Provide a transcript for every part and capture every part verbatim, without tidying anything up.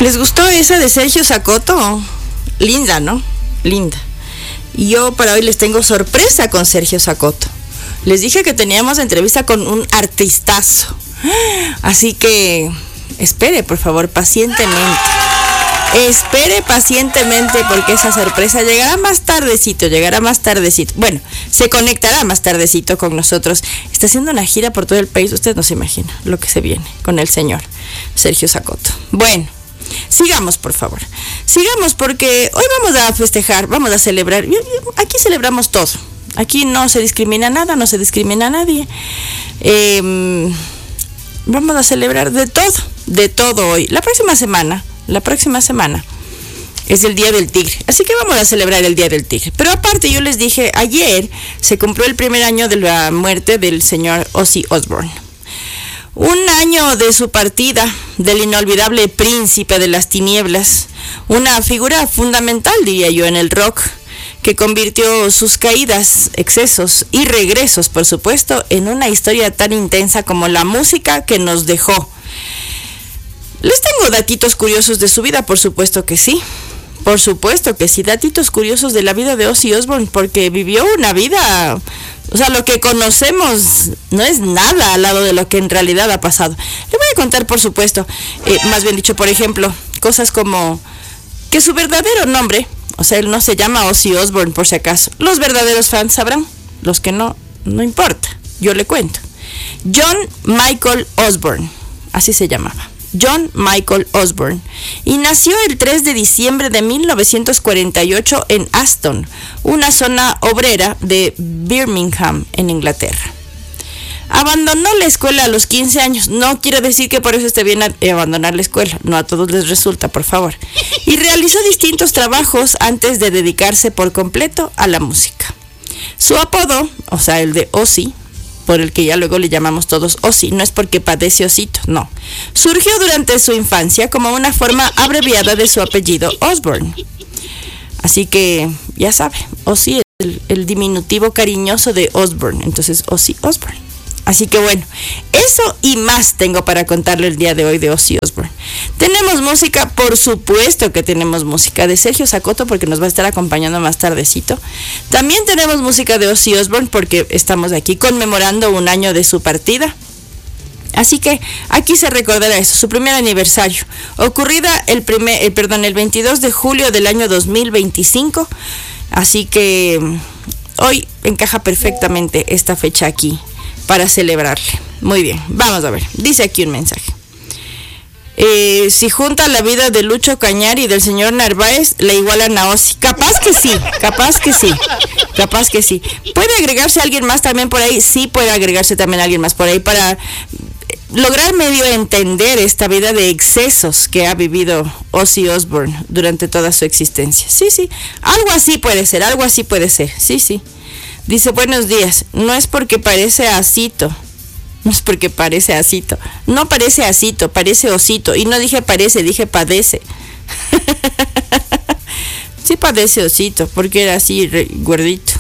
¿Les gustó esa de Sergio Sacoto? Linda, ¿no? Linda. Y yo para hoy les tengo sorpresa con Sergio Sacoto. Les dije que teníamos entrevista con un artistazo. Así que espere, por favor, pacientemente. Espere pacientemente porque esa sorpresa llegará más tardecito, llegará más tardecito. Bueno, se conectará más tardecito con nosotros. Está haciendo una gira por todo el país. Usted no se imagina lo que se viene con el señor Sergio Sacoto. Bueno, sigamos, por favor. Sigamos porque hoy vamos a festejar, vamos a celebrar. Aquí celebramos todo. Aquí no se discrimina nada, no se discrimina a nadie. Eh, vamos a celebrar de todo, de todo hoy. La próxima semana, la próxima semana es el Día del Tigre. Así que vamos a celebrar el Día del Tigre. Pero aparte yo les dije, ayer se cumplió el primer año de la muerte del señor Ozzy Osbourne. Un año de su partida, del inolvidable príncipe de las tinieblas, una figura fundamental, diría yo, en el rock, que convirtió sus caídas, excesos y regresos, por supuesto, en una historia tan intensa como la música que nos dejó. Les tengo datitos curiosos de su vida, por supuesto que sí. Por supuesto que sí, datitos curiosos de la vida de Ozzy Osbourne, porque vivió una vida... O sea, lo que conocemos no es nada al lado de lo que en realidad ha pasado. Le voy a contar, por supuesto, eh, más bien dicho, por ejemplo, cosas como que su verdadero nombre, o sea, él no se llama Ozzy Osbourne por si acaso. Los verdaderos fans sabrán, los que no, no importa, yo le cuento. John Michael Osbourne, así se llamaba. John Michael Osbourne, y nació el tres de diciembre de mil novecientos cuarenta y ocho en Aston, una zona obrera de Birmingham, en Inglaterra. Abandonó la escuela a los quince años, no quiere decir que por eso esté bien a, eh, abandonar la escuela, no a todos les resulta, por favor, y realizó distintos trabajos antes de dedicarse por completo a la música. Su apodo, o sea, el de Ozzy, por el que ya luego le llamamos todos Ozzy, no es porque padece osito, no. Surgió durante su infancia como una forma abreviada de su apellido Osbourne. Así que, ya sabe, Ozzy es el, el diminutivo cariñoso de Osbourne, entonces Ozzy Osbourne. Así que bueno, eso y más tengo para contarle el día de hoy de Ozzy Osbourne. Tenemos música, por supuesto que tenemos música de Sergio Sacoto porque nos va a estar acompañando más tardecito. También tenemos música de Ozzy Osbourne porque estamos aquí conmemorando un año de su partida. Así que aquí se recordará eso, su primer aniversario, ocurrida el primer, eh, perdón, el veintidós de julio del año dos mil veinticinco. Así que hoy encaja perfectamente esta fecha aquí para celebrarle. Muy bien, vamos a ver. Dice aquí un mensaje. Eh, si junta la vida de Lucho Cañari y del señor Narváez, le igualan a Ozzy. Capaz que sí, capaz que sí, capaz que sí. ¿Puede agregarse alguien más también por ahí? Sí, puede agregarse también alguien más por ahí para lograr medio entender esta vida de excesos que ha vivido Ozzy Osbourne durante toda su existencia. Sí, sí, algo así puede ser, algo así puede ser, sí, sí. Dice, buenos días, no es porque parece asito, no es porque parece asito, no parece asito, parece osito, y no dije parece, dije padece. Sí padece osito, porque era así re, gordito.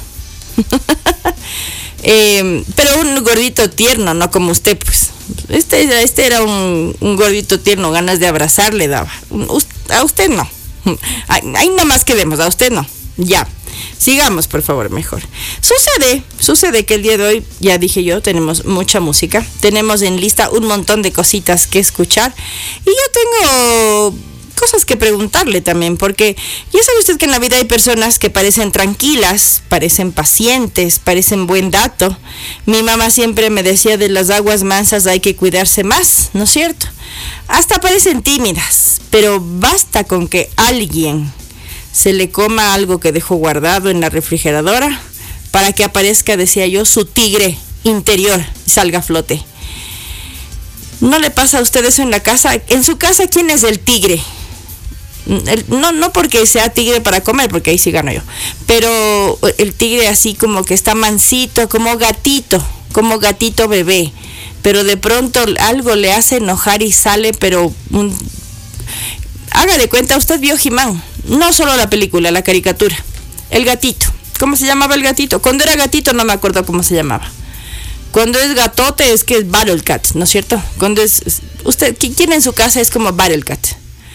eh, pero un gordito tierno, no como usted, pues. Este, este era un, un gordito tierno, ganas de abrazarle daba. A usted no. Ahí nomás quedemos, a usted no. Ya. Sigamos, por favor, mejor. Sucede, sucede que el día de hoy, ya dije yo, tenemos mucha música. Tenemos en lista un montón de cositas que escuchar. Y yo tengo cosas que preguntarle también, porque ya sabe usted que en la vida hay personas que parecen tranquilas, parecen pacientes, parecen buen dato. Mi mamá siempre me decía, de las aguas mansas hay que cuidarse más, ¿no es cierto? Hasta parecen tímidas, pero basta con que alguien se le coma algo que dejó guardado en la refrigeradora para que aparezca, decía yo, su tigre interior y salga a flote. ¿No le pasa a usted eso en la casa? En su casa, ¿quién es el tigre? No, no porque sea tigre para comer, porque ahí sí gano yo, pero el tigre así como que está mansito, como gatito, como gatito bebé, pero de pronto algo le hace enojar y sale, pero un... haga de cuenta, usted vio He-Man, no solo la película, la caricatura, el gatito. ¿Cómo se llamaba el gatito? Cuando era gatito no me acuerdo cómo se llamaba. Cuando es gatote es que es Battle Cat, ¿no es cierto? Cuando es... usted, ¿quién en su casa es como Battle Cat?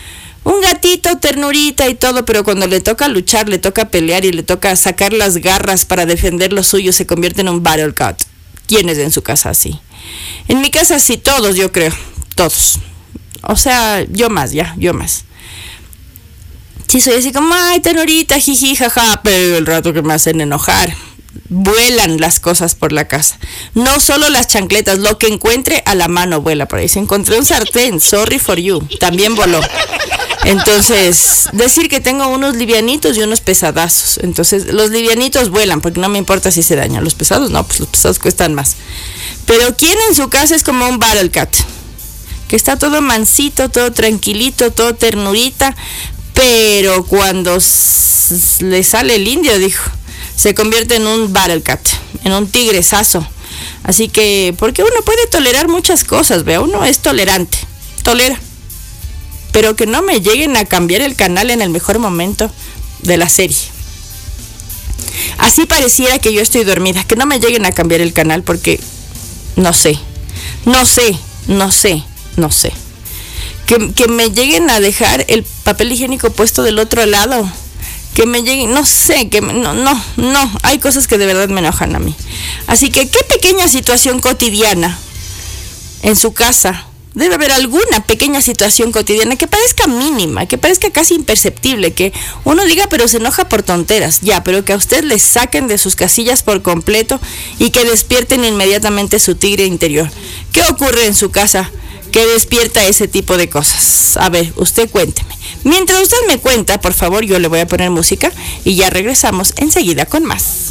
un gatito, ternurita y todo, pero cuando le toca luchar, le toca pelear y le toca sacar las garras para defender lo suyo, se convierte en un battle cat. ¿Quién es en su casa así? En mi casa sí, todos, yo creo, todos. O sea, yo más, ya, yo más. Sí, soy así como, ay, ternurita, jiji, jaja, pero el rato que me hacen enojar. Vuelan las cosas por la casa. No solo las chancletas, lo que encuentre a la mano vuela por ahí. Si encontré un sartén, sorry for you, también voló. Entonces, decir que tengo unos livianitos y unos pesadazos. Entonces, los livianitos vuelan, porque no me importa si se dañan. Los pesados, no, pues los pesados cuestan más. Pero ¿quién en su casa es como un battle cat? Que está todo mansito, todo tranquilito, todo ternurita, pero cuando s- le sale el indio, dijo, se convierte en un battle cat, en un tigresazo. Así que, porque uno puede tolerar muchas cosas, vea, uno es tolerante, tolera. Pero que no me lleguen a cambiar el canal en el mejor momento de la serie. Así pareciera que yo estoy dormida, que no me lleguen a cambiar el canal porque no sé, no sé, no sé, no sé. Que, que me lleguen a dejar el papel higiénico puesto del otro lado. Que me lleguen, no sé, que me, no, no, no, hay cosas que de verdad me enojan a mí. Así que, ¿qué pequeña situación cotidiana en su casa? Debe haber alguna pequeña situación cotidiana que parezca mínima, que parezca casi imperceptible, que uno diga, pero se enoja por tonteras, ya, pero que a usted le saquen de sus casillas por completo y que despierten inmediatamente su tigre interior. ¿Qué ocurre en su casa que despierta ese tipo de cosas? A ver, usted cuénteme. Mientras usted me cuenta, por favor, yo le voy a poner música y ya regresamos enseguida con más.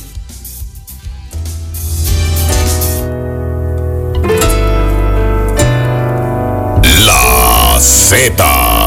La Z.